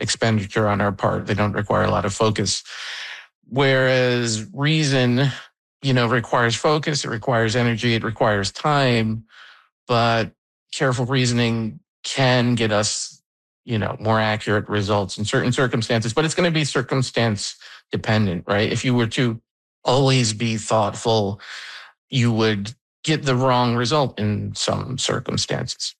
expenditure on our part. They don't require a lot of focus. Whereas reason, requires focus, it requires energy, it requires time, but careful reasoning can get us, more accurate results in certain circumstances, but it's going to be circumstance dependent, right? If you were to always be thoughtful, you would get the wrong result in some circumstances.